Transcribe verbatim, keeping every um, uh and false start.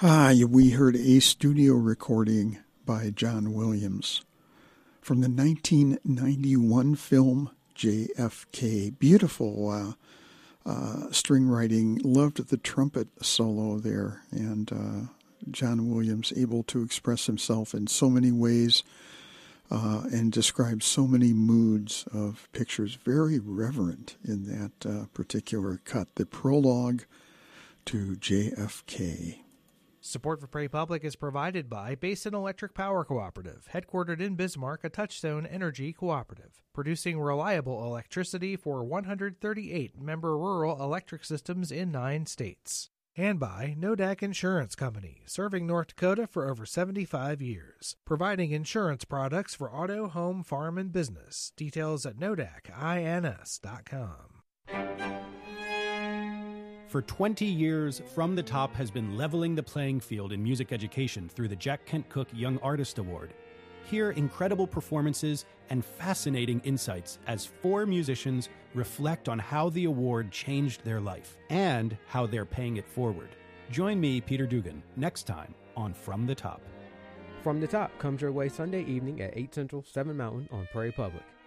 Ah, we heard a studio recording by John Williams from the nineteen ninety-one film J F K. Beautiful uh, uh, string writing. Loved the trumpet solo there. And uh, John Williams able to express himself in so many ways uh, and describe so many moods of pictures. Very reverent in that uh, particular cut. The prologue to J F K. Support for Prairie Public is provided by Basin Electric Power Cooperative, headquartered in Bismarck, a Touchstone Energy cooperative, producing reliable electricity for one hundred thirty-eight member rural electric systems in nine states. And by Nodak Insurance Company, serving North Dakota for over seventy-five years, providing insurance products for auto, home, farm, and business. Details at nodak ins dot com. For twenty years, From the Top has been leveling the playing field in music education through the Jack Kent Cooke Young Artist Award. Hear incredible performances and fascinating insights as four musicians reflect on how the award changed their life and how they're paying it forward. Join me, Peter Dugan, next time on From the Top. From the Top comes your way Sunday evening at eight Central, seven Mountain on Prairie Public.